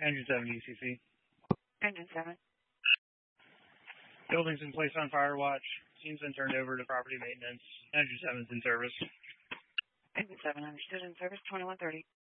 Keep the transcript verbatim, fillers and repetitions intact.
Engine seven D C C. Engine seven. Building's been placed on fire watch. Team's been turned over to property maintenance. Engine seven's in service. Engine seven understood, in service twenty-one thirty.